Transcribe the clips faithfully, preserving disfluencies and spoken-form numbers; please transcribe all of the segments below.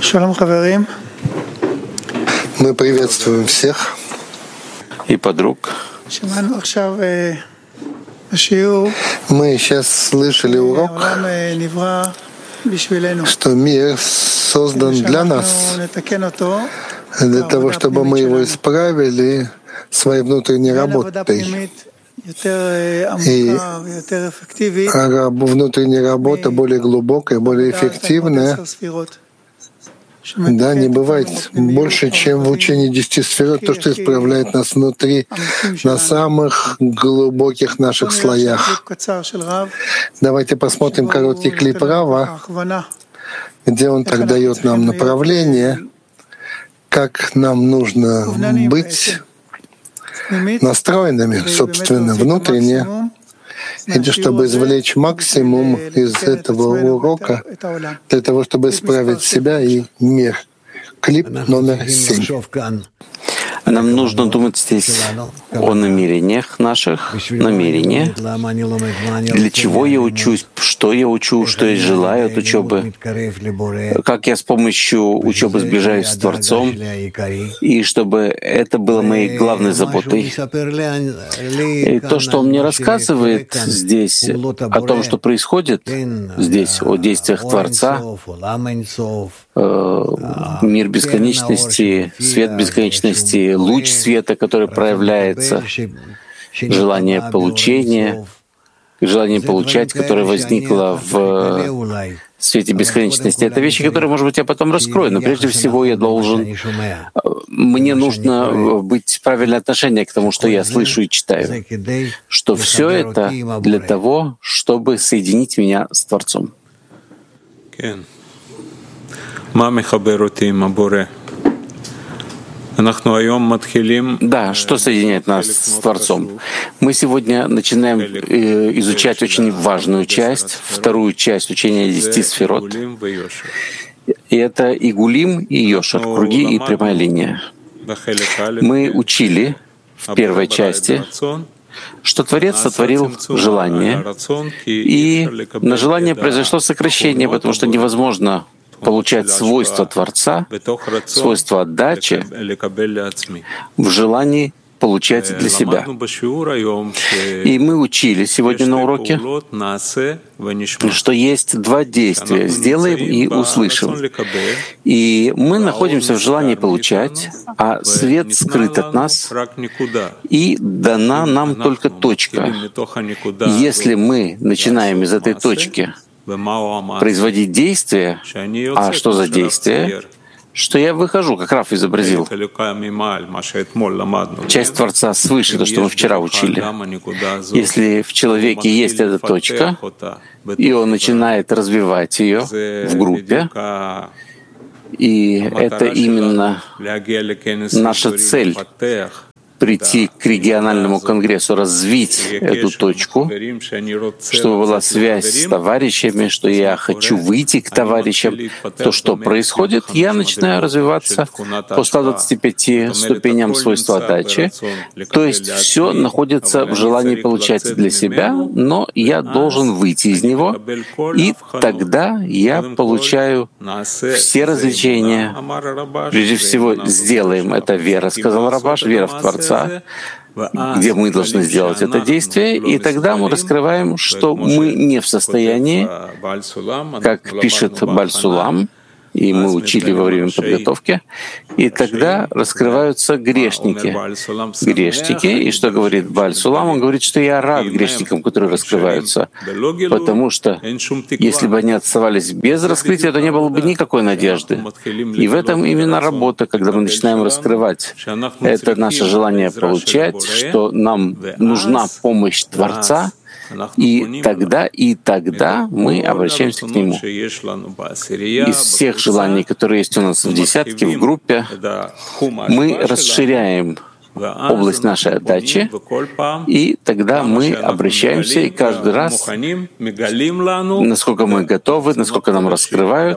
Мы приветствуем всех и подруг. Мы сейчас слышали урок, что мир создан для нас, для того, чтобы мы его исправили своей внутренней работой. И внутренняя работа более глубокая, более эффективная, да, не бывает больше, чем в учении десяти сферот, то, что исправляет нас внутри, на самых глубоких наших слоях. Давайте посмотрим короткий клип Рава, где он так дает нам направление, как нам нужно быть настроенными, собственно, внутренне, и чтобы извлечь максимум из этого урока для того, чтобы исправить себя и мир. Клип номер семь. Нам нужно думать здесь о намерениях наших, намерения, для чего я учусь, что я учу, что я желаю от учебы, как я с помощью учебы сближаюсь с Творцом, и чтобы это было моей главной заботой. И то, что он мне рассказывает здесь о том, что происходит здесь, о действиях Творца, мир бесконечности, свет бесконечности, луч света, который проявляется, желание получения, желание получать, которое возникло в свете бесконечности. Это вещи, которые, может быть, я потом раскрою, но прежде всего я должен... Мне нужно быть правильное отношение к тому, что я слышу и читаю, что все это для того, чтобы соединить меня с Творцом. Да, что соединяет нас с Творцом? Мы сегодня начинаем э, изучать очень важную часть, вторую часть учения десяти сферот. И это Игулим и Йошер, круги и прямая линия. Мы учили в первой части, что Творец сотворил желание, и на желание произошло сокращение, потому что невозможно получать свойства Творца, свойства отдачи в желании получать для себя. И мы учили сегодня на уроке, что есть два действия — сделаем и услышим. И мы находимся в желании получать, а свет скрыт от нас, и дана нам только точка. Если мы начинаем из этой точки производить действия, а что за действие? Что я выхожу, как Раф изобразил. Часть Творца свыше, то, что мы вчера учили. Если в человеке есть эта точка, и он начинает развивать ее в группе, и это именно наша цель — прийти к региональному конгрессу, развить эту точку, чтобы была связь с товарищами, что я хочу выйти к товарищам, то, что происходит, я начинаю развиваться по ста двадцати пяти ступеням свойства отдачи. То есть все находится в желании получать для себя, но я должен выйти из него, и тогда я получаю все развлечения. Прежде всего, сделаем это вера, сказал Рабаш, вера в Творца, где мы должны сделать это действие, и тогда мы раскрываем, что мы не в состоянии, как пишет Баль Сулам, и мы учили во время подготовки, и тогда раскрываются грешники. Грешники, и что говорит Баль Сулам? Он говорит, что я рад грешникам, которые раскрываются, потому что если бы они оставались без раскрытия, то не было бы никакой надежды. И в этом именно работа, когда мы начинаем раскрывать. Это наше желание получать, что нам нужна помощь Творца, и тогда, и тогда мы обращаемся к Нему. Из всех желаний, которые есть у нас в десятке, в группе, мы расширяем область нашей отдачи, и тогда мы обращаемся, и каждый раз, насколько мы готовы, насколько нам раскрывают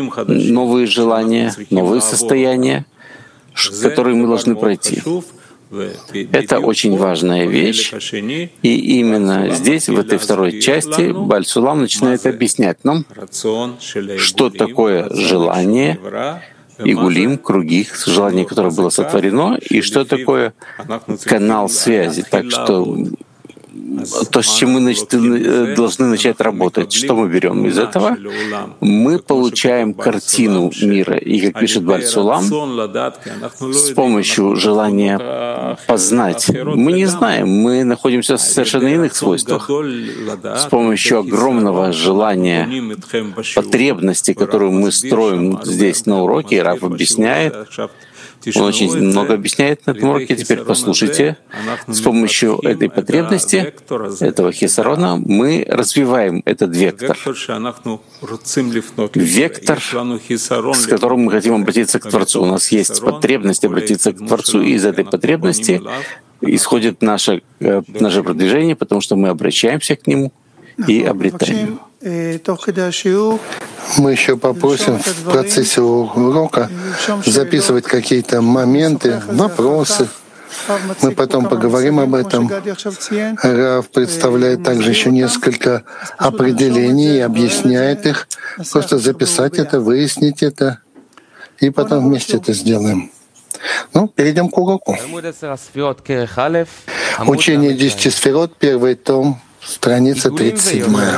новые желания, новые состояния, которые мы должны пройти. Это очень важная вещь, и именно здесь, в этой второй части, Бааль Сулам начинает объяснять нам, что такое желание, игулим, круги, желание, которое было сотворено, и что такое канал связи. Так что то, с чем мы значит, должны начать работать, что мы берем из этого? Мы получаем картину мира. И, как пишет Бааль Сулам, с помощью желания познать. Мы не знаем, мы находимся в совершенно иных свойствах. С помощью огромного желания, потребности, которую мы строим здесь на уроке, и Рав объясняет, он очень много объясняет на этом уроке. Теперь послушайте. С помощью этой потребности, этого хисарона, мы развиваем этот вектор. Вектор, с которым мы хотим обратиться к Творцу. У нас есть потребность обратиться к Творцу, и из этой потребности исходит наше, наше продвижение, потому что мы обращаемся к Нему и обретаем. Мы еще попросим в процессе урока записывать какие-то моменты, вопросы. Мы потом поговорим об этом. Рав представляет также еще несколько определений и объясняет их. Просто записать это, выяснить это, и потом вместе это сделаем. Ну, перейдем к уроку. Учение десяти сферот, первый том, страница тридцать седьмая.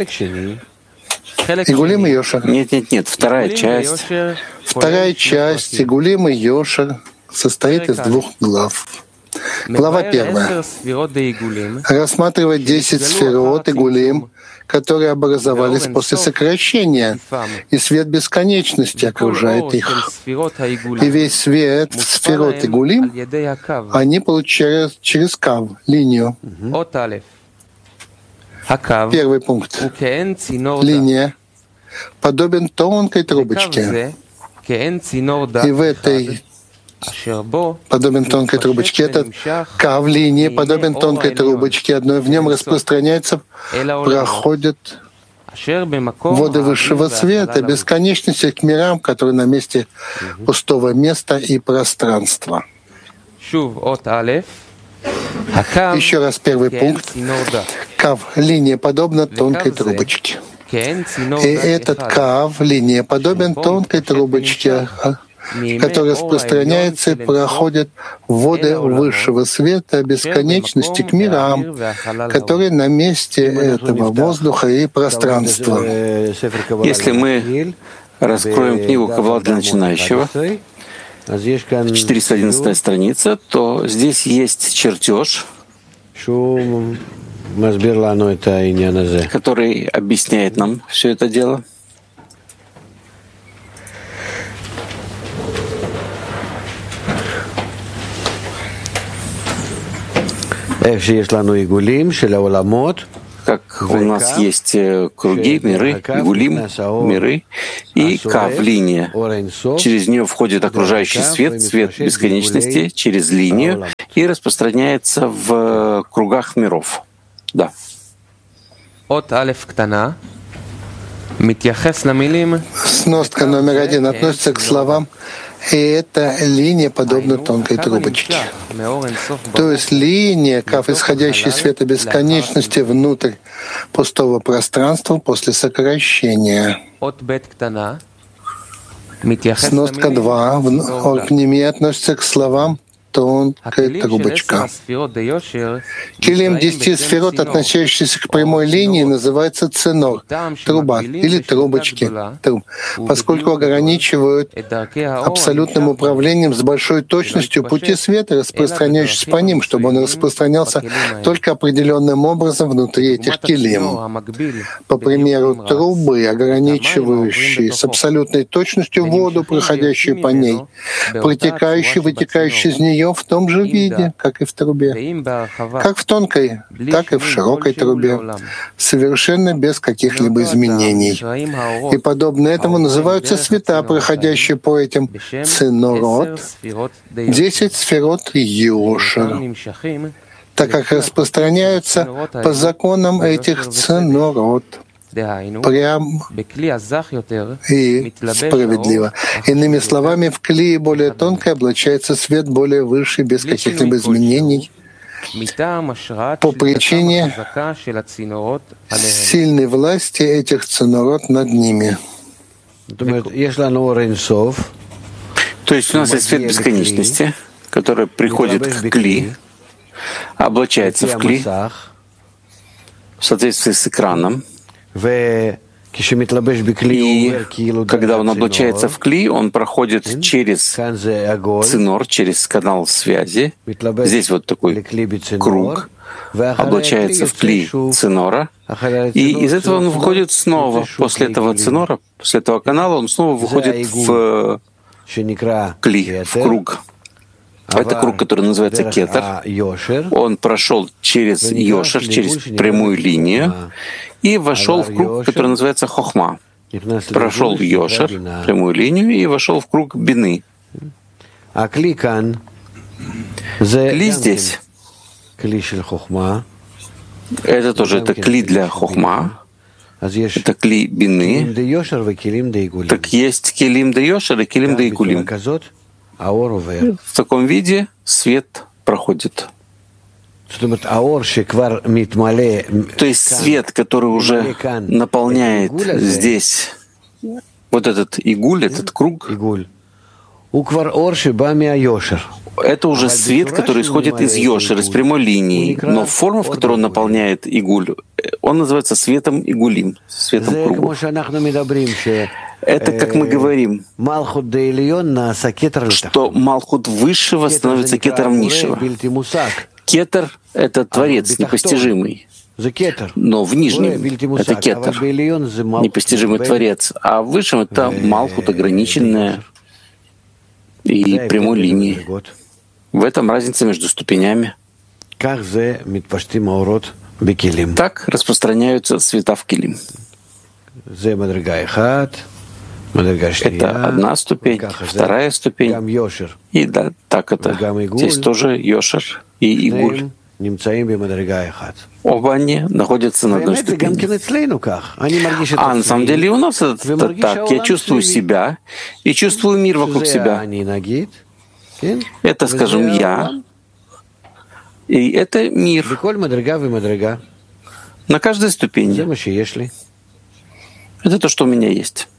Игулим и Йошер. Нет, нет, нет. Вторая часть. Вторая часть Игулим и Йошер состоит из двух глав. Глава первая рассматривает десять сферот Игулим, которые образовались после сокращения, и свет бесконечности окружает их. И весь свет сферот Игулим они получают через кав, линию. Первый пункт. Линия подобен тонкой трубочке. И в этой подобен тонкой трубочке. Этот кав линии подобен тонкой трубочке. Одной в нем распространяется, проходят воды высшего света, бесконечности к мирам, которые на месте пустого места и пространства. Еще раз первый пункт. Кав линия подобна тонкой трубочке. И этот кав линия подобен тонкой трубочке, который распространяется и проходит воды высшего света, бесконечности к мирам, которые на месте этого воздуха и пространства. Если мы раскроем книгу Каббала для начинающего, четыреста одиннадцатая страница, то здесь есть чертеж, который объясняет нам все это дело. Как у нас есть круги, миры, игулим, миры, и кав, линия. Через нее входит окружающий свет, свет бесконечности, через линию, и распространяется в кругах миров. Да. Сноска номер один относится к словам «и эта линия подобна тонкой трубочке». То есть линия, кав, исходящий света бесконечности внутрь пустого пространства после сокращения. Сноска два в Орпними относится к словам «тонкая трубочка». Килим десяти сферот, относящийся к прямой линии, называется ценор, труба или трубочки, труб, поскольку ограничивают абсолютным управлением с большой точностью пути света, распространяющийся по ним, чтобы он распространялся только определенным образом внутри этих килим. По примеру трубы, ограничивающей с абсолютной точностью воду, проходящую по ней, протекающую, вытекающую из нее в том же виде, как и в трубе, как в тонкой, так и в широкой трубе, совершенно без каких-либо изменений. И подобно этому называются света, проходящие по этим ценорот, десять сферот Йошер, так как распространяются по законам этих ценорот. прям и справедливо. Иными словами, в клее более тонкой облачается свет более высший, без каких-либо изменений, по причине сильной власти этих ценорот над ними. То есть у нас есть свет бесконечности, который приходит к кли, облачается в кли в соответствии с экраном. И когда он облачается в кли, он проходит через цинор, через канал связи. Здесь вот такой круг, облачается в кли цинора, и из этого он выходит снова. После этого цинора, после этого канала он снова выходит в кли, в круг. Это круг, который называется кетер. Он прошел через йошер, через прямую линию, и вошел в круг, который называется хохма. Прошел йошер, прямую линию, и вошел в круг бины. Кли здесь. Это тоже это кли для хохма. Это кли бины. Так есть килим де йошер и килим де игулим. В таком виде свет проходит. То есть свет, который уже наполняет здесь вот этот игуль, этот круг, это уже свет, который исходит из йошер, из прямой линии. Но форма, в которой он наполняет игуль, он называется светом игулим, светом круга. Это, как мы говорим, что Малхут высшего становится кетером низшего. Кетер — это Творец непостижимый, но в нижнем — это кетер, непостижимый Творец, а в высшем — это Малхут, ограниченная и прямой линии. В этом разница между ступенями. Так распространяются света в килим. Это одна ступень, вторая ступень, и да, так это. Здесь тоже йошер и игуль. Оба они находятся на одной ступени. А на самом деле у нас это, это так. Я чувствую себя и чувствую мир вокруг себя. Это, скажем, я, и это мир. На каждой ступени. Это то, что у меня есть.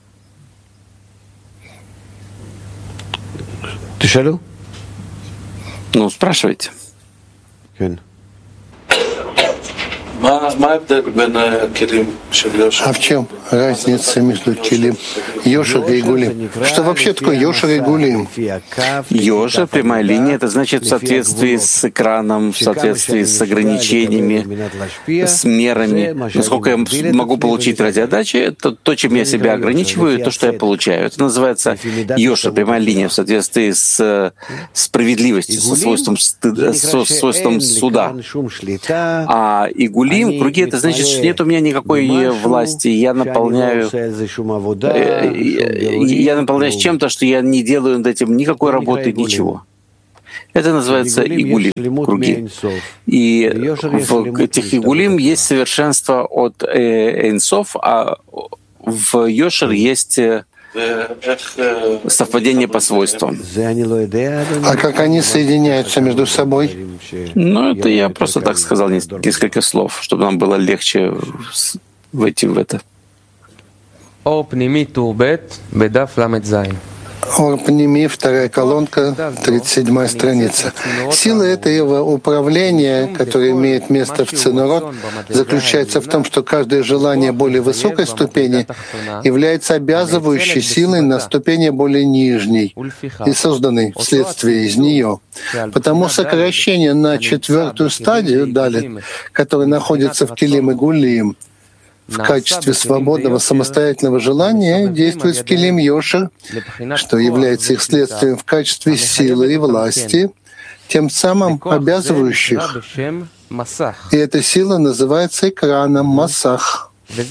Ну, спрашивайте. А в чем разница между килим йошер и игулим? Что вообще такое йошер и игулим? Йошер, прямая линия, это значит в соответствии с экраном, в соответствии с ограничениями, с мерами. Насколько я могу получить радиоотдачи, это то, чем я себя ограничиваю, то, что я получаю. Это называется йошер, прямая линия, в соответствии с справедливостью, со свойством, со свойством суда. А игулим в круге, это значит, что нет у меня никакой власти. Я наполняю, я наполняюсь чем-то, что я не делаю над этим никакой работы, ничего. Это называется игулим, круги. И в этих игулим есть совершенство от эйнсоф, а в йошер есть совпадение по свойствам. А как они соединяются между собой? Ну, это я просто так сказал несколько слов, чтобы нам было легче войти в это. Орпними, вторая колонка, тридцать седьмая страница. Сила этого управления, которое имеет место в цинорот, заключается в том, что каждое желание более высокой ступени является обязывающей силой на ступени более нижней и созданной вследствие из нее. Потому сокращение на четвертую стадию, далее, которая находится в килим и гулим, в качестве свободного самостоятельного желания действует в килим йошер, что является их следствием в качестве силы и власти, тем самым обязывающих. И эта сила называется экраном масах. И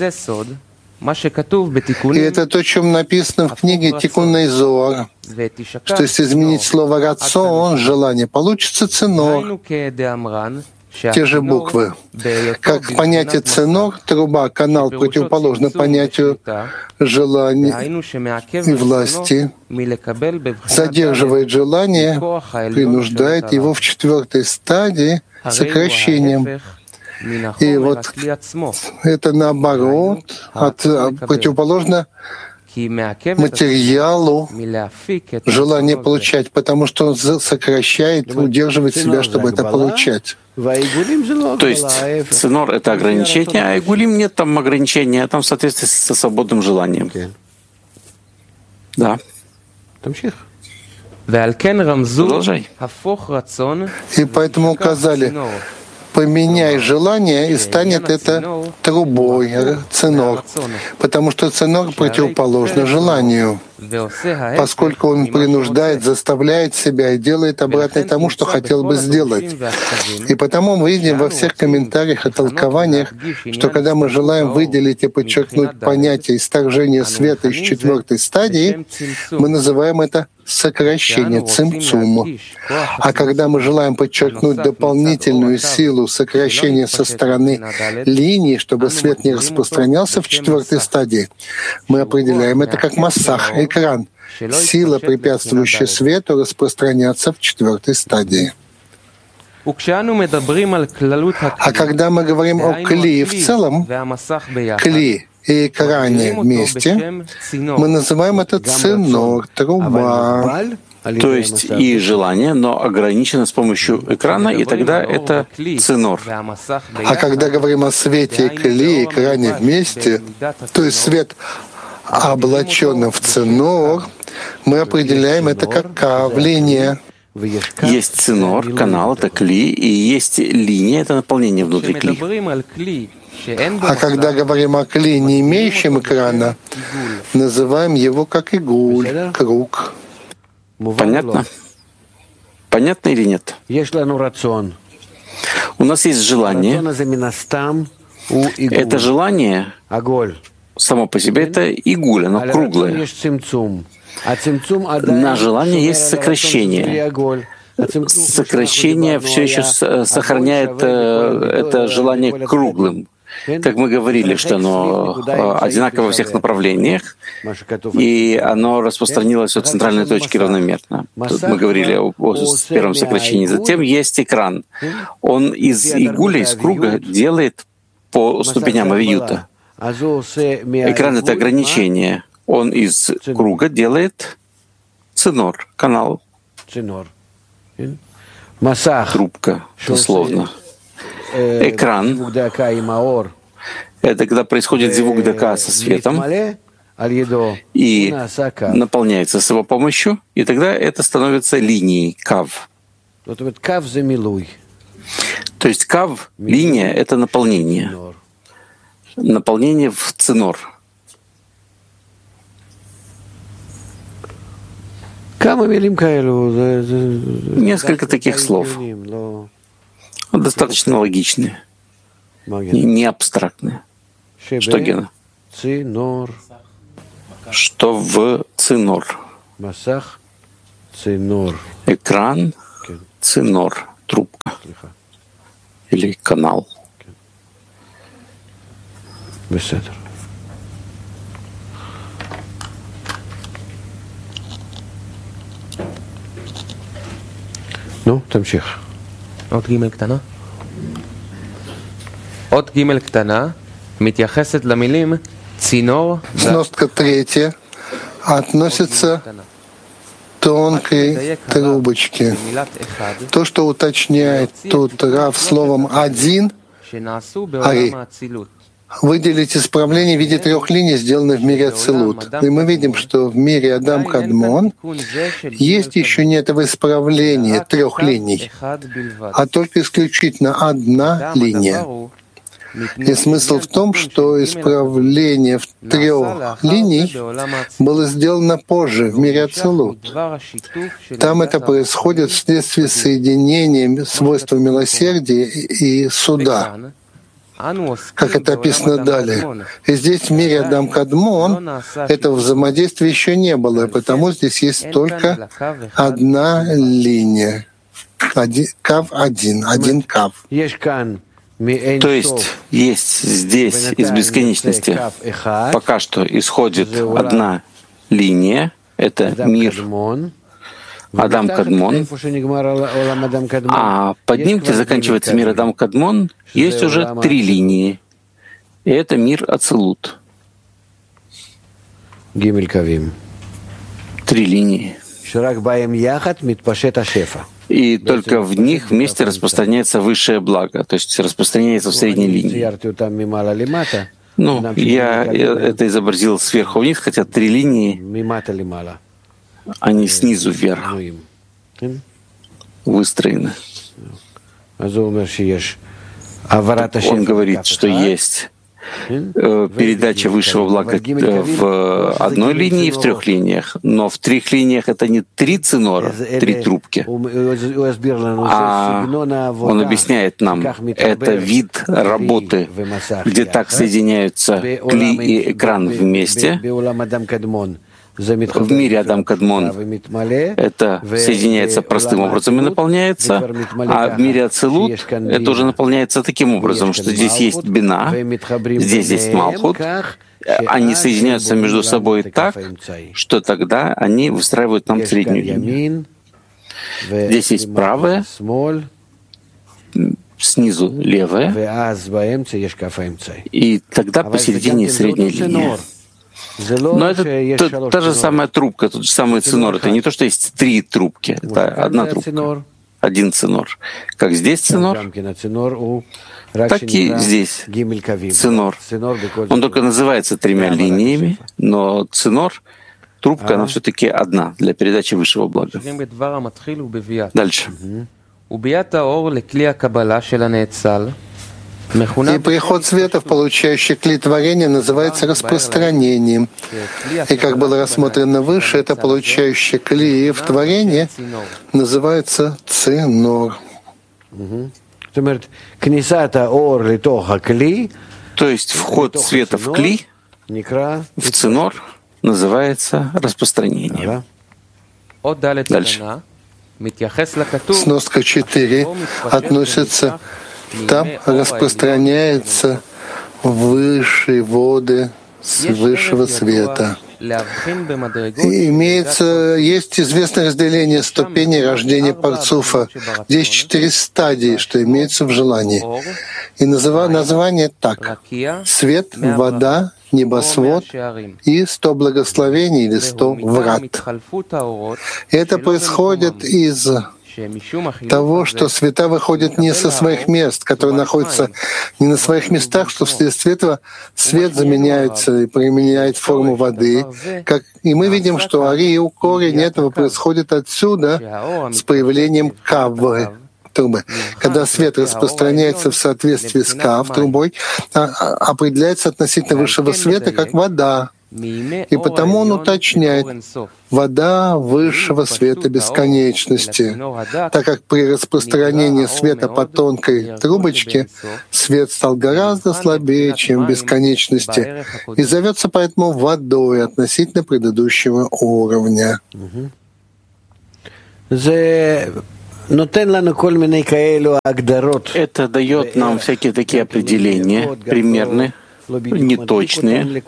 это то, о чем написано в книге Тикуней Зоар, что если изменить слово «рацион», желание, получится цинор. те же буквы. Как понятие ценор, труба, канал противоположно понятию желания и власти, задерживает желание, принуждает его в четвертой стадии сокращением. И вот это наоборот, от, противоположно материалу желание получать, потому что он сокращает, удерживает себя, чтобы это получать. То есть ценор — это ограничение, а игулим нет там ограничения, а там в соответствии со свободным желанием. Да. Продолжай. И поэтому указали: поменяй желание, и станет это трубой, ценор, потому что ценор противоположно желанию, поскольку он принуждает, заставляет себя и делает обратно тому, что хотел бы сделать. И потому мы видим во всех комментариях и толкованиях, что когда мы желаем выделить и подчеркнуть понятие исторжения света из четвертой стадии, мы называем это сокращение, цимцум. А когда мы желаем подчеркнуть дополнительную силу сокращения со стороны линии, чтобы свет не распространялся в четвертой стадии, мы определяем это как массах, экран, сила, препятствующая свету распространяться в четвертой стадии. А когда мы говорим о кли в целом, кли и экране вместе, мы называем это ценор, труба. То есть и желание, но ограничено с помощью экрана, и тогда это ценор. А когда говорим о свете и кли, и экране вместе, то есть свет облаченным в ценор, мы определяем это как кавление. Есть ценор, канал — это кли, и есть линия — это наполнение внутри кли. А когда говорим о кли, не имеющем экрана, называем его как игуль, круг. Понятно? Понятно или нет? У нас есть желание. Это желание само по себе — это игуль, оно круглое. На желание есть сокращение. Сокращение все еще сохраняет это желание круглым. Как мы говорили, что оно одинаково во всех направлениях, и оно распространилось от центральной точки равномерно. Тут мы говорили о, о первом сокращении. Затем есть экран. Он из игуля, из круга делает по ступеням авиюта. Экран — это ограничение. Он из круга делает ценор, канал, трубка, дословно. Экран — это когда происходит зивук дака со светом и наполняется с его помощью, и тогда это становится линией, кав. То есть кав, линия — это наполнение. Наполнение в ценор. Несколько таких слов. Достаточно логичные, не абстрактные. Что, Гена? Что в ценор? Экран, ценор, трубка или канал. Ну, תמשיך. עוד ג' קטנה. עוד ג' קטנה מתייחסת למילים צינור. Сноска третья относится к тонкой трубочке. То, что уточняет тут Рав словом «один», ари, выделить исправление в виде трех линий, сделанных в мире Ацилут. И мы видим, что в мире Адам Кадмон есть еще не этого исправления трех линий, а только исключительно одна линия. И смысл в том, что исправление в трех линий было сделано позже, в мире Ацилут. Там это происходит вследствие соединения свойства милосердия и суда, как это описано далее. И здесь в мире Адам Кадмон этого взаимодействия еще не было, и потому здесь есть только одна линия. Один, кав один, один кав. То есть есть здесь из бесконечности пока что исходит одна линия, это мир Адам Кадмон, а под ним, где заканчивается мир Адам Кадмон, есть уже три линии, и это мир Ацилут. Три линии. И только в них вместе распространяется высшее благо, то есть распространяется в средней линии. Ну, я это изобразил сверху вниз, хотя три линии, они снизу вверх выстроены. Он говорит, что есть передача высшего блага в одной линии и в трех линиях. Но в трех линиях это не три цинора, три трубки, а он объясняет нам, это вид работы, где так соединяются кли и экран вместе. В мире Адам Кадмон это соединяется простым образом и наполняется, а в мире Ацилут это уже наполняется таким образом, что здесь есть бина, здесь есть Малхут, они соединяются между собой так, что тогда они выстраивают нам среднюю линию. Здесь есть правая, снизу левая, и тогда посередине средняя линия. Но это та, та же самая трубка, тот же самый цинор. Это не то, что есть три трубки, это одна трубка, один цинор. Как здесь цинор, так и здесь цинор. Он только называется тремя линиями, но цинор, трубка, она все-таки одна для передачи высшего блага. Дальше. И приход света в получающий кли творения называется распространением. И как было рассмотрено выше, это получающий кли в творении называется цинор. То есть вход света в кли, в цинор, называется распространением. Дальше. Сноска четыре относится там распространяются высшие воды высшего света. И имеется, есть известное разделение ступеней рождения Парцуфа. Здесь четыре стадии, что имеется в желании. И называ, название так: свет, вода, небосвод и сто благословений или сто врат. И это происходит из того, что света выходят не со своих мест, которые находятся не на своих местах, что вследствие этого свет заменяется и применяет форму воды. Как, и мы видим, что ари и корень этого происходит отсюда с появлением кавы, трубы. Когда свет распространяется в соответствии с кав, трубой, определяется относительно высшего света как вода. И потому он уточняет вода высшего света бесконечности, так как при распространении света по тонкой трубочке свет стал гораздо слабее, чем в бесконечности, и зовется поэтому водой относительно предыдущего уровня. Это дает нам всякие такие определения примерные, неточные,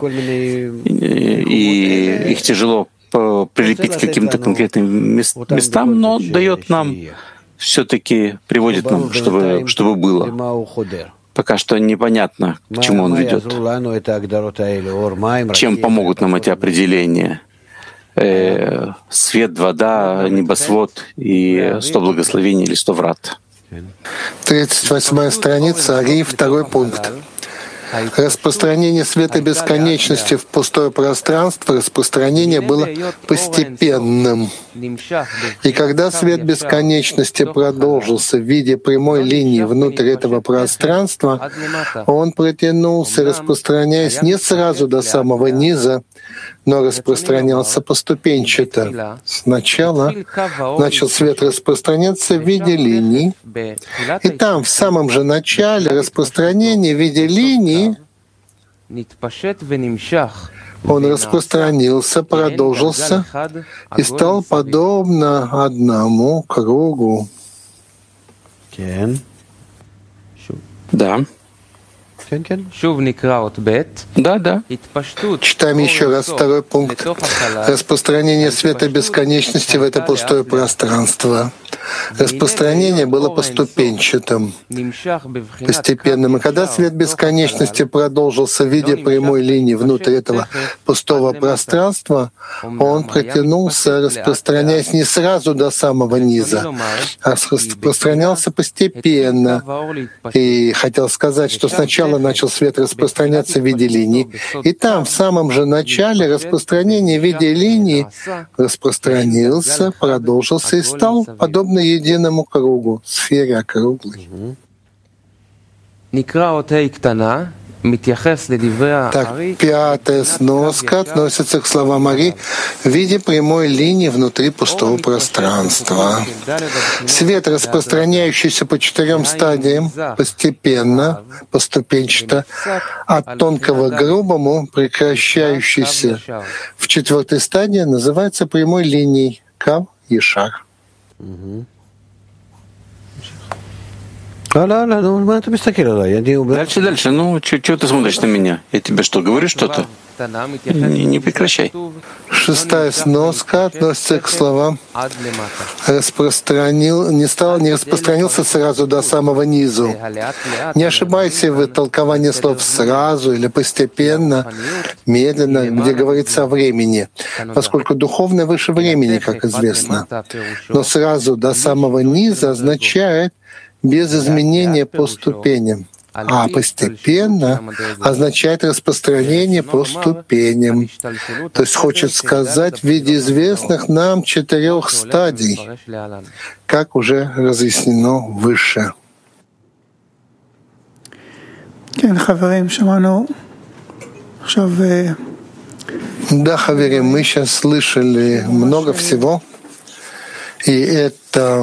и их тяжело прилепить к каким-то конкретным местам, но дает нам, все-таки приводит нам, чтобы, чтобы было. Пока что непонятно, к чему он ведет. Чем помогут нам эти определения? Э, свет, вода, небосвод и сто благословений или сто врат. тридцать восьмая страница, Ари, второй пункт. Распространение света бесконечности в пустое пространство, распространение было постепенным. И когда свет бесконечности продолжился в виде прямой линии внутрь этого пространства, он протянулся, распространяясь не сразу до самого низа, но распространялся поступенчато. Сначала начал свет распространяться в виде линий, и там, в самом же начале распространения в виде линии, он распространился, продолжился и стал подобно одному кругу. Да. Да, да. Читаем еще раз второй пункт. Распространение света бесконечности в это пустое пространство. Распространение было поступенчатым, постепенным. И когда свет бесконечности продолжился в виде прямой линии внутрь этого пустого пространства, он протянулся, распространяясь не сразу до самого низа, а распространялся постепенно. И хотел сказать, что сначала начал свет распространяться в виде линий, и там, в самом же начале, распространение в виде линии распространился, продолжился и стал подобно единому кругу, сфере округлой. Так, пятая сноска относится к словам Ари в виде прямой линии внутри пустого пространства. Свет, распространяющийся по четырем стадиям, постепенно, поступенчато, от тонкого к грубому, прекращающийся в четвертой стадии, называется прямой линией Кав Ешар. Дальше, дальше. Ну, чего ты смотришь на меня? Я тебе что, говорю что-то? Не, не прекращай. Шестая сноска относится к словам «распространил», не стал, не распространился сразу до самого низу. Не ошибайся в толковании слов «сразу» или «постепенно», «медленно», где говорится о времени, поскольку духовное выше времени, как известно. Но «сразу до самого низа» означает без изменения по ступеням, а постепенно означает распространение по ступеням. То есть хочет сказать в виде известных нам четырех стадий, как уже разъяснено выше. Да, хаверим, мы сейчас слышали много всего, и это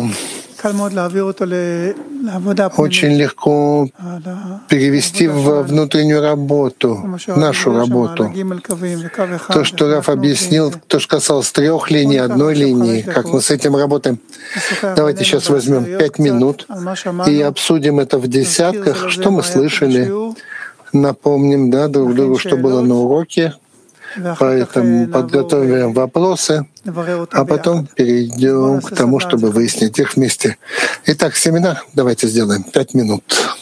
очень легко перевести во внутреннюю работу, нашу работу. То, что Раф объяснил, то, что касалось трех линий, одной линии, как мы с этим работаем. Давайте сейчас возьмем пять минут и обсудим это в десятках, что мы слышали, напомним, да, друг другу, что было на уроке. Поэтому подготовим вопросы, а потом перейдем к тому, чтобы выяснить их вместе. Итак, семинар давайте сделаем. Пять минут.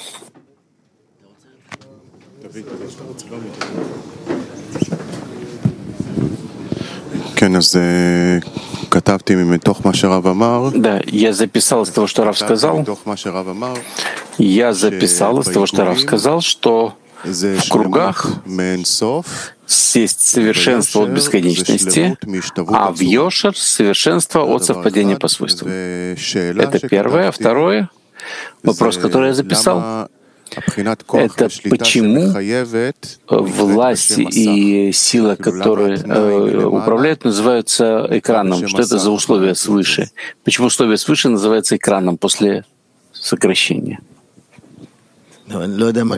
Да, я записал из того, что Рав сказал. Я записал из того, что Рав сказал, что в кругах есть совершенство от бесконечности, а в Йошер — совершенство от совпадения по свойствам. Это первое. А второе, вопрос, который я записал, это почему власть и сила, которые э, управляют, называются экраном. Что это за условия свыше? Почему условия свыше называются экраном после сокращения? Я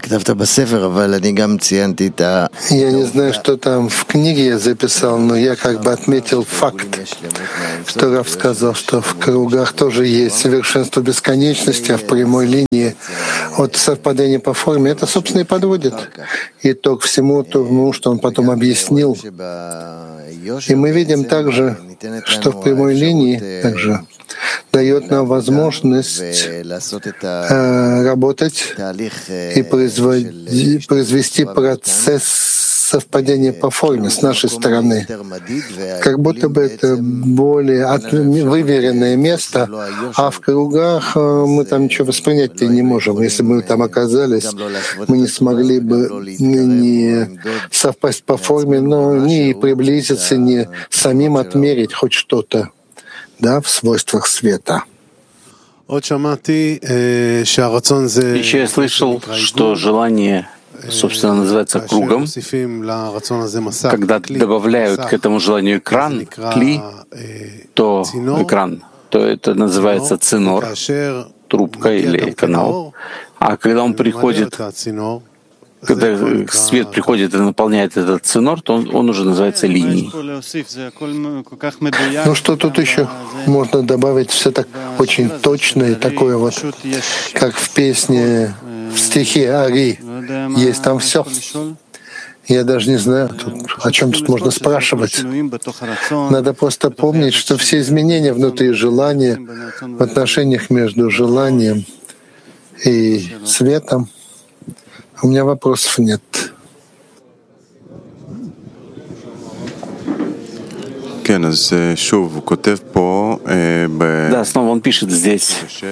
не знаю, что там в книге я записал, но я как бы отметил факт, что Рав сказал, что в кругах тоже есть совершенство бесконечности, а в прямой линии от совпадения по форме это, собственно, и подводит итог всему тому, что он потом объяснил. И мы видим также, что в прямой линии также дает нам возможность э, работать и производить, произвести процесс совпадения по форме с нашей стороны. Как будто бы это более от, выверенное место, а в кругах мы там ничего воспринять-то не можем. Если бы мы там оказались, мы не смогли бы не совпасть по форме, но не приблизиться, не самим отмерить хоть что-то, да, в свойствах света. Еще я слышал, что желание, собственно, называется кругом. Когда добавляют к этому желанию экран, кли, то экран, то это называется цинор, трубка или канал. А когда он приходит, когда свет приходит и наполняет этот цинор, то он, он уже называется линией. Ну что тут еще можно добавить? Все так очень точное, такое вот, как в песне, в стихе Ари, есть там все. Я даже не знаю, тут, о чем тут можно спрашивать. Надо просто помнить, что все изменения внутри желания, в отношениях между желанием и светом, у меня вопросов нет. Да, снова он пишет здесь,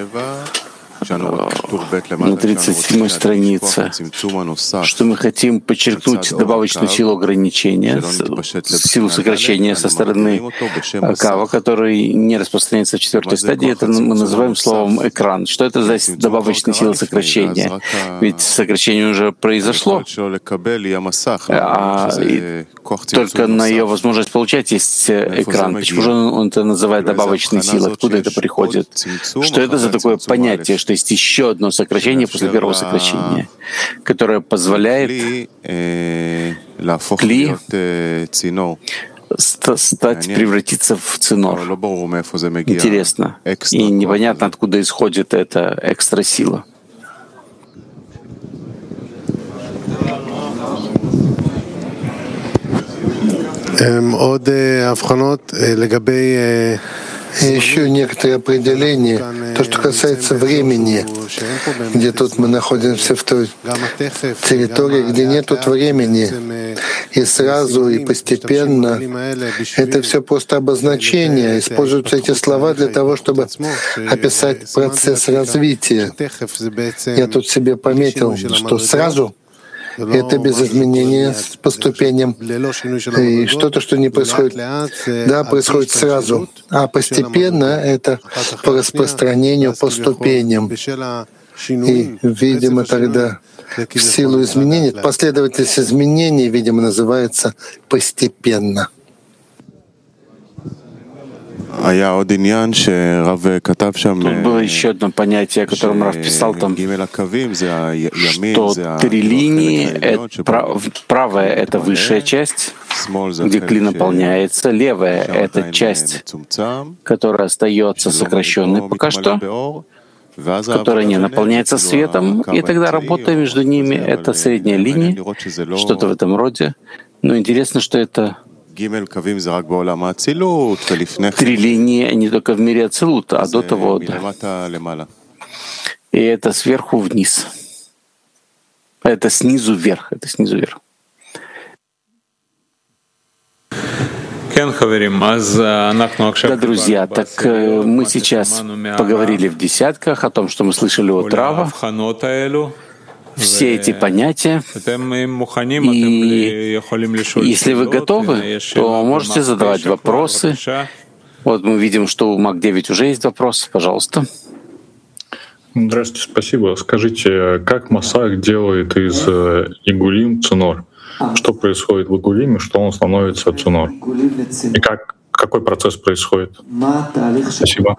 на тридцать седьмой странице, что мы хотим подчеркнуть добавочную силу ограничения, силу сокращения со стороны Кава, который не распространяется в четвертой стадии. Это мы называем словом «экран». Что это за добавочная сила сокращения? Ведь сокращение уже произошло, а только на ее возможность получать есть экран. Почему же он это называет добавочной силой? Откуда это приходит? Что это за такое понятие, что есть еще одно сокращение после первого сокращения, которое позволяет кли стать, превратиться в цинор? Интересно. И непонятно, откуда исходит эта экстрасила. עוד הבחנות לגבי еще некоторые определения, то, что касается времени, где тут мы находимся в той территории, где нет тут времени, и сразу, и постепенно. Это все просто обозначение. Используются эти слова для того, чтобы описать процесс развития. Я тут себе пометил, что сразу это без изменения по ступеням. И что-то, что не происходит, да, происходит сразу. А постепенно это по распространению, по ступеням. И, видимо, тогда в силу изменений, последовательность изменений, видимо, называется постепенно. Тут было еще одно понятие, о котором Рав писал там, что три линии, это, правая — это высшая часть, где кли наполняется, левая — это часть, которая остается сокращенной пока что, которая не наполняется светом, и тогда работа между ними — это средняя линия, что-то в этом роде. Но интересно, что это три линии не только в мире Ацилута, а до того, да. И это сверху вниз. Это снизу вверх. Это снизу вверх. Да, друзья, так мы сейчас поговорили в десятках о том, что мы слышали от Рава, все эти понятия, и если вы готовы, то можете задавать вопросы. Вот мы видим, что у Мак девять уже есть вопрос. Пожалуйста. Здравствуйте, спасибо. Скажите, как Масах делает из игулим цинор? Что происходит в игулиме, что он становится цинор? И как, какой процесс происходит? Спасибо.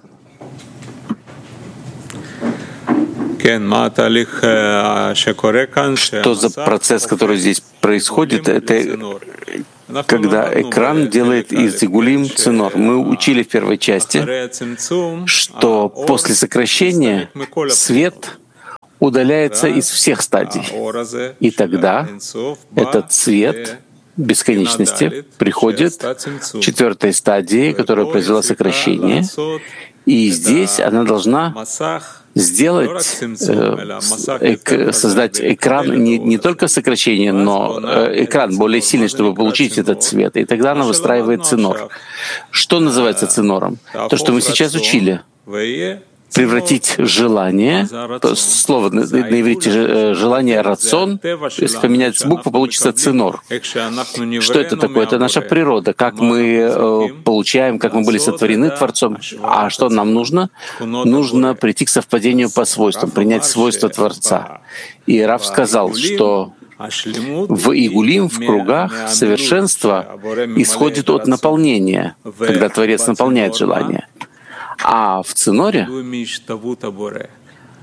Что за процесс, который здесь происходит? Это когда экран делает из игулим цинор. Мы учили в первой части, что после сокращения свет удаляется из всех стадий. И тогда этот цвет бесконечности приходит к четвертой стадии, которая произвела сокращение. И здесь она должна сделать, э, эк, создать экран, не, не только сокращение, но э, экран более сильный, чтобы получить этот цвет. И тогда она выстраивает цинор. Что называется цинором? То, что мы сейчас учили. Превратить желание, то слово на, на иврите желание рацион, если поменять букву, получится цинор. Что это такое? Это наша природа, как мы э, получаем, как мы были сотворены Творцом. А что нам нужно? Нужно прийти к совпадению по свойствам, принять свойства Творца. И Рав сказал, что в игулим, в кругах, совершенство исходит от наполнения, когда Творец наполняет желание. А в циноре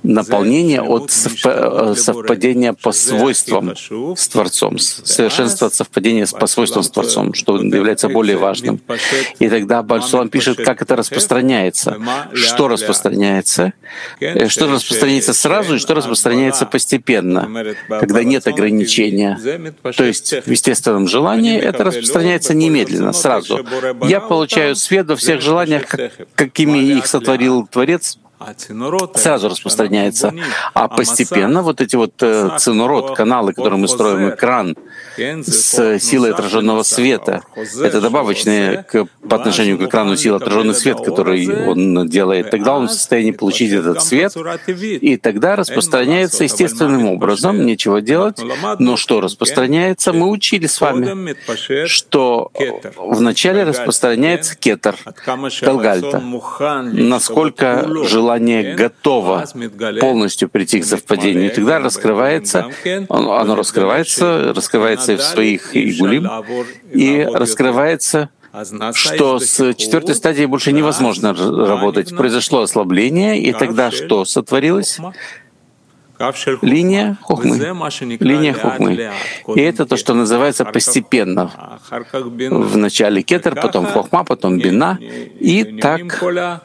наполнение от совпадения по свойствам с Творцом, совершенство от совпадения по свойствам с Творцом, что является более важным. И тогда Бааль Сулам пишет, как это распространяется, что распространяется, что распространяется сразу и что распространяется постепенно, когда нет ограничения. То есть в естественном желании это распространяется немедленно, сразу. Я получаю свет во всех желаниях, какими их сотворил Творец, сразу распространяется. А постепенно вот эти вот э, цинурот, каналы, которые мы строим, экран с силой отраженного света, это добавочные к, по отношению к экрану силы отраженный свет, который он делает. Тогда он в состоянии получить этот свет, и тогда распространяется естественным образом, нечего делать. Но что распространяется? Мы учили с вами, что вначале распространяется кетер, Галгальта. Насколько желание готово полностью прийти к совпадению, и тогда раскрывается, оно раскрывается, раскрывается в своих игулим, и раскрывается, что с четвертой стадией больше невозможно работать. Произошло ослабление, и тогда что сотворилось? Линия хохмы. Линия хохмы. И это то, что называется постепенно. Вначале кетер, потом хохма, потом бина. И так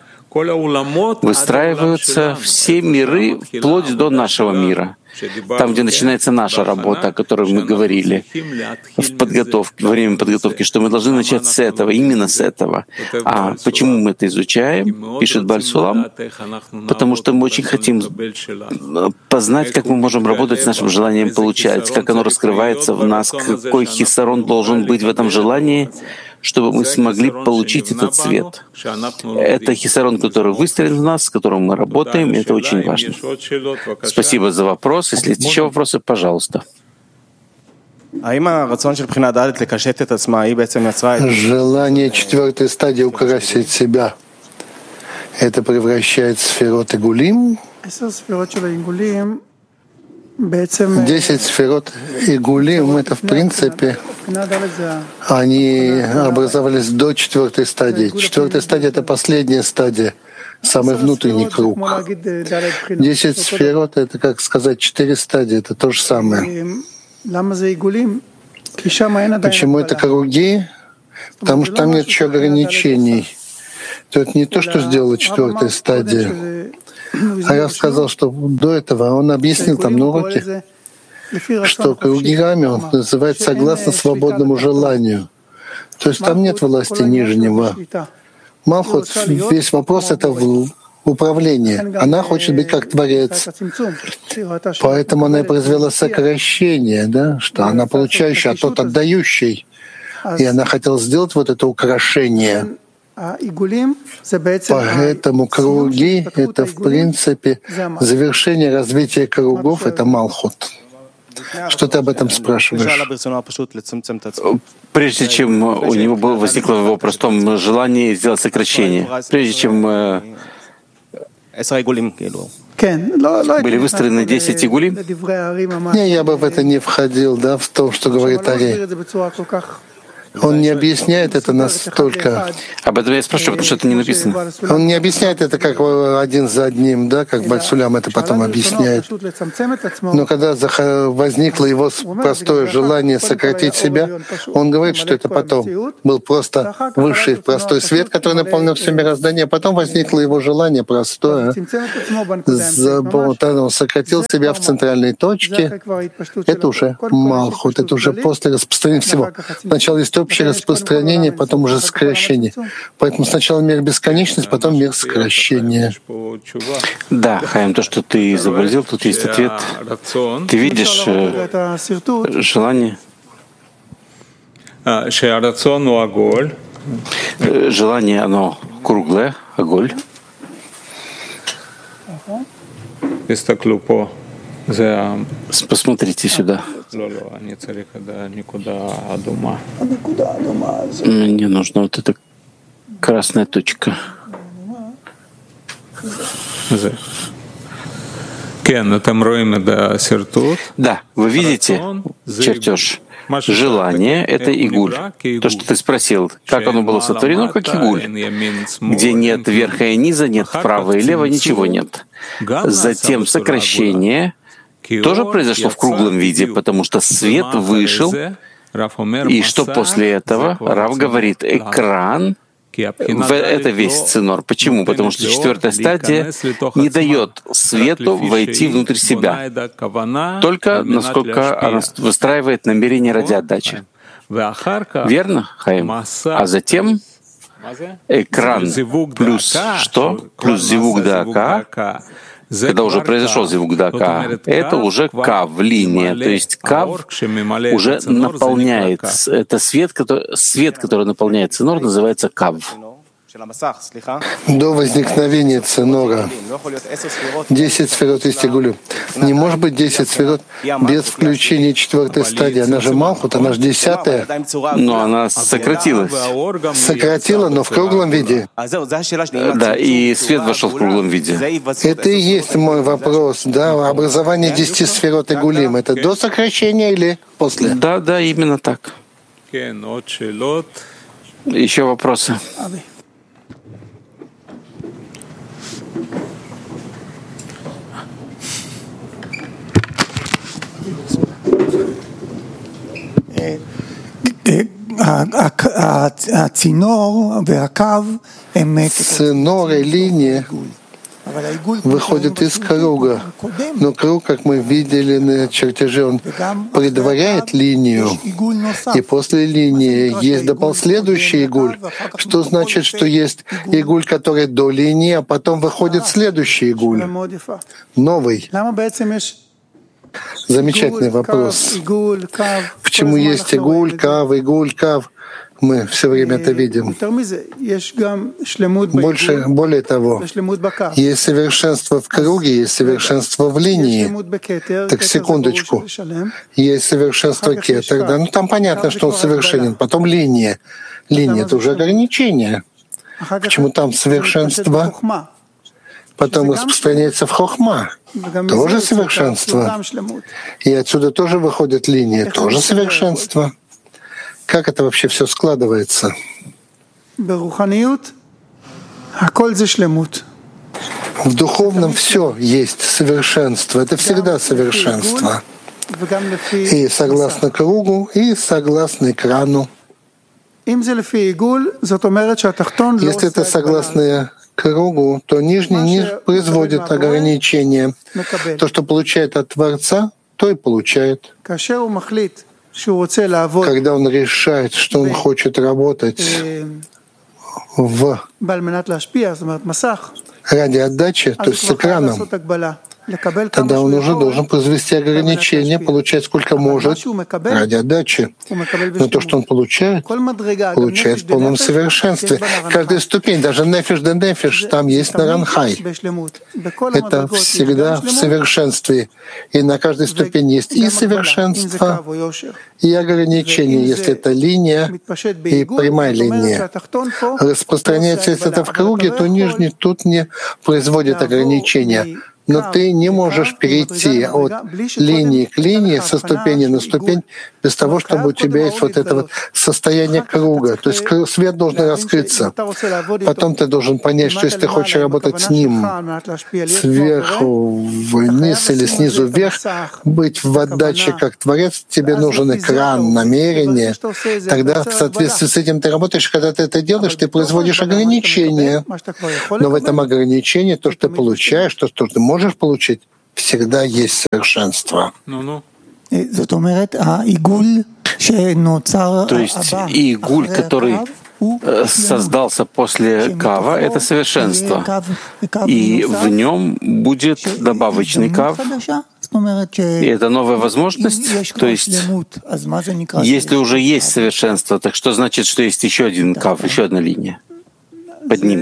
выстраиваются все миры вплоть до нашего мира. Там, где начинается наша работа, о которой мы говорили в подготовке, во время подготовки, что мы должны начать с этого, именно с этого. А почему мы это изучаем, пишет Бааль Сулам? Потому что мы очень хотим познать, как мы можем работать с нашим желанием получать, как оно раскрывается в нас, какой хисарон должен быть в этом желании, чтобы мы смогли получить этот свет. Это хисарон, который выстроен в нас, с которым мы работаем, и это очень важно. Спасибо за вопрос. Если есть еще вопросы, пожалуйста. Желание четвертой стадии украсить себя, это превращает сферот игулим. Десять сферот игулим — это, в принципе, они образовались до четвертой стадии. Четвертая стадия — это последняя стадия, самый внутренний круг. Десять сферот — это, как сказать, четыре стадии, это то же самое. Почему это круги? Потому что там нет еще ограничений. То это не то, что сделала четвертая стадия. А я сказал, что до этого он объяснил там на уроке, что круги Рами он называет согласно свободному желанию. То есть там нет власти нижнего. Малхут, весь вопрос — это управление. Она хочет быть как Творец. Поэтому она и произвела сокращение, да, что она получающая, а тот отдающий. И она хотела сделать вот это украшение. Поэтому круги — это, в принципе, завершение развития кругов — это Малхут. Что ты об этом спрашиваешь? Прежде чем у него было, возникло в его простом желании сделать сокращение, прежде чем э, были выстроены десять игулим? Не, я бы в это не входил, да, в том, что говорит Ари. Он не объясняет это настолько. Об этом я спрашиваю, потому что это не написано. Он не объясняет это как один за одним, да, как Бааль Сулам это потом объясняет. Но когда возникло его простое желание сократить себя, он говорит, что это потом был просто высший простой свет, который наполнил все мироздание, а потом возникло его желание простое. Он сократил себя в центральной точке. Это уже Малхут, это уже после распространения всего. Сначала есть общее распространение, потом уже сокращение. Поэтому сначала мир бесконечность, потом мир сокращения. Да, Хаим, то, что ты изобразил, тут есть ответ. Ты видишь э, желание? Желание, оно круглое, оголь. Посмотрите сюда. Мне нужна вот эта красная точка. Да, вы видите чертеж? Желание — это игуль. То, что ты спросил, как оно было сотворено, как игуль, где нет верха и низа, нет права и лева, ничего нет. Затем сокращение тоже произошло в круглом виде, потому что свет вышел, и что после этого? Рав говорит, экран — это весь цинор. Почему? Потому что четвертая стадия не дает свету войти внутрь себя, только насколько она выстраивает намерение ради отдачи. Верно, Хаим? А затем экран плюс что? Плюс зивук дака, когда уже произошел зивук дака, это уже кав, линия. То есть кав уже наполняет, это свет, который, свет, который наполняет цинор, называется кав. До возникновения цинора десять сферот есть игулю. Не может быть десять сферот без включения четвертой стадии. Она же Малхут, она же десятая. Но она сократилась. Сократила, но в круглом виде. Да, и свет вошел в круглом виде. Это и есть мой вопрос. Да, образование десяти сферот игулим. Это до сокращения или после? Да, да, именно так. Еще вопросы? Цинор и линия выходят из круга. Но круг, как мы видели на чертеже, он предваряет линию. И после линии есть следующий игуль. Что значит, что есть игуль, который до линии, а потом выходит следующий игуль. Новый. Замечательный вопрос. Почему есть игуль, кав, игуль, кав? Мы все время это видим. Больше, более того, есть совершенство в круге, есть совершенство в линии. Так, секундочку. Есть совершенство кетер, да? Ну, там понятно, что он совершенен. Потом линия. Линия — это уже ограничение. Почему там совершенство? Потом распространяется в хохма. Тоже совершенство. И отсюда тоже выходит линия. Тоже совершенство. Как это вообще все складывается? В духовном все есть совершенство. Это всегда совершенство. И согласно кругу, и согласно экрану. Если это согласно кругу, то нижний не производит ограничения. То, что получает от Творца, то и получает. Когда он решает, что он хочет работать в ради отдачи, то есть с экраном, тогда он уже должен произвести ограничения, получать сколько может ради отдачи. Но то, что он получает, получает в полном совершенстве. Каждая ступень, даже нефиш да нефиш, там есть наранхай. Это всегда в совершенстве. И на каждой ступени есть и совершенство, и ограничение, если это линия и прямая линия. Распространяется, если это в круге, то нижний тут не производит ограничения. Но ты не можешь перейти от линии к линии, со ступени на ступень, без того, чтобы у тебя есть вот это вот состояние круга. То есть свет должен раскрыться. Потом ты должен понять, что если ты хочешь работать с ним сверху вниз или снизу вверх, быть в отдаче как Творец, тебе нужен экран, намерение. Тогда в соответствии с этим ты работаешь. Когда ты это делаешь, ты производишь ограничения. Но в этом ограничении то, что ты получаешь, то, что ты можешь получить, всегда есть совершенство. То есть игуль, который создался после кава, это совершенство. И в нем будет добавочный кав. И это новая возможность. То есть, если уже есть совершенство, так что значит, что есть еще один кав, еще одна линия под ним?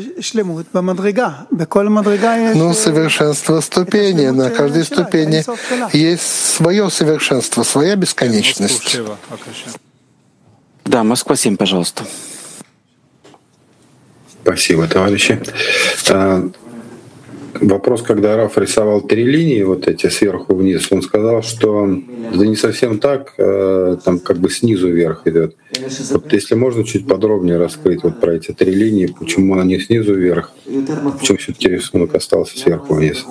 Ну, совершенство ступени. На каждой ступени есть свое совершенство, своя бесконечность. Да, Москва семь, пожалуйста. Спасибо, товарищи. вопрос, когда Раф рисовал три линии, вот эти сверху вниз, он сказал, что это не совсем так, там как бы снизу вверх идет. Вот если можно чуть подробнее раскрыть вот про эти три линии, почему они снизу вверх, почему все-таки рисунок остался сверху вниз.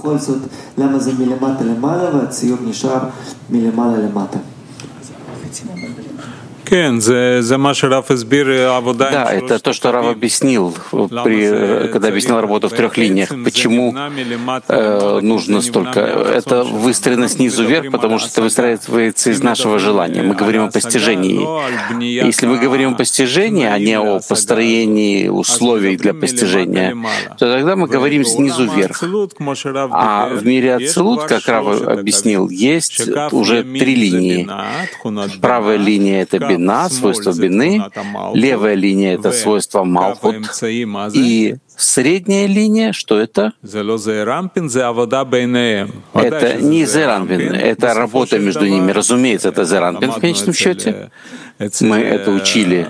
Да, это то, что Рав объяснил, при, когда объяснял работу в трех линиях. Почему э, нужно столько? Это выстроено снизу вверх, потому что это выстраивается из нашего желания. Мы говорим о постижении. Если мы говорим о постижении, а не о построении условий для постижения, то тогда мы говорим снизу вверх. А в мире Ацилут, как Рав объяснил, есть уже три линии. Правая линия — это бина, свойство бины, левая линия — это свойство малхут, и средняя линия, что это? Это не зеранпин, это работа между ними. Разумеется, это зеранпин в конечном счете. Мы это учили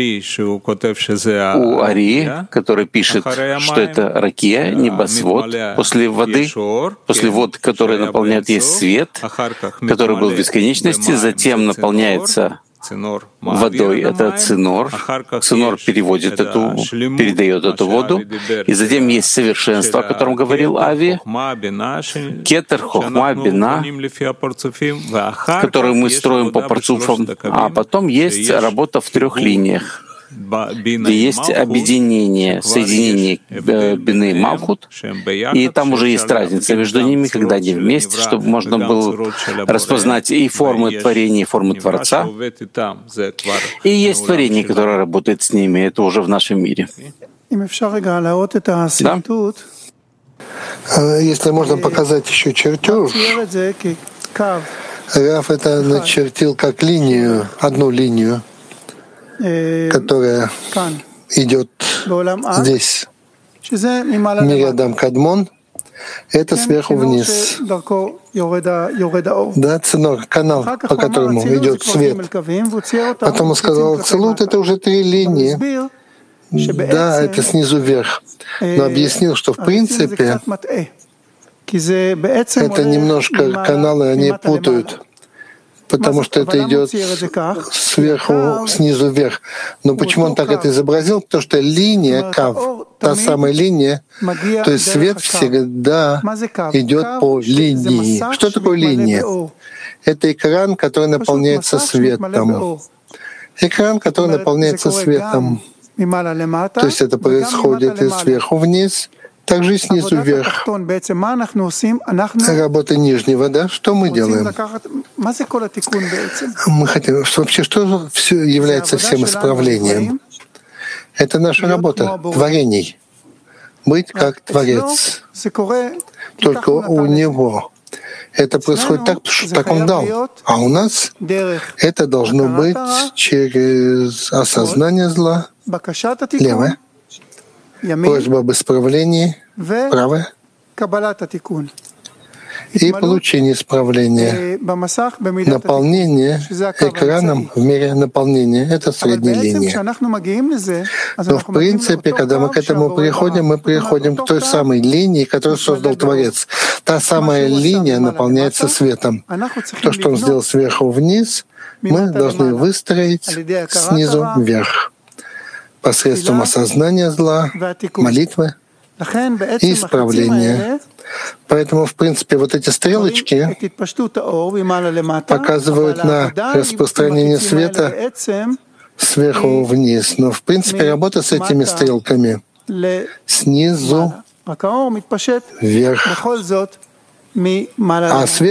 у Ари, который пишет, что это ракия, небосвод, после воды, после вод, которые наполняют, есть свет, который был в бесконечности, затем наполняется водой, это цинор. Цинор переводит эту, передает эту воду. И затем есть совершенство, о котором говорил Ави, кетер, хохма, бина, которую мы строим по парцуфам. А потом есть работа в трех линиях, где есть объединение, соединение бины и малхут, и там уже есть разница между ними, когда они вместе, чтобы можно было распознать и формы творения, и формы Творца. И есть творение, которое работает с ними, это уже в нашем мире. Да? Если можно показать еще чертеж, Раф это начертил как линию, одну линию, которая идет здесь. Мириадам Кадмон — это сверху вниз. Да, цинор, канал, по которому идет свет. Потом он сказал, Ацилут — это уже три линии. Да, это снизу вверх. Но объяснил, что в принципе это немножко каналы, они путают, потому что это идет сверху, снизу вверх. Но почему он так это изобразил? Потому что линия, кав, та самая линия, то есть свет всегда идет по линии. Что такое линия? Это экран, который наполняется светом. Экран, который наполняется светом. То есть это происходит и сверху вниз, также и снизу вверх. Работа нижнего, да? Что мы делаем? Мы хотим, что вообще что все является всем исправлением? Это наша работа, творений. Быть как Творец. Только у Него. Это происходит так, что так Он дал. А у нас это должно быть через осознание зла, левое, просьба об исправлении, правое, и получение исправления. Наполнение экраном в мире наполнения — это средняя линия. Но в принципе, когда мы к этому приходим, мы приходим к той самой линии, которую создал Творец. Та самая линия наполняется светом. То, что Он сделал сверху вниз, мы должны выстроить снизу вверх посредством осознания зла, молитвы и исправления. Поэтому, в принципе, вот эти стрелочки показывают на распространение света сверху вниз. Но, в принципе, работа с этими стрелками снизу вверх. А свет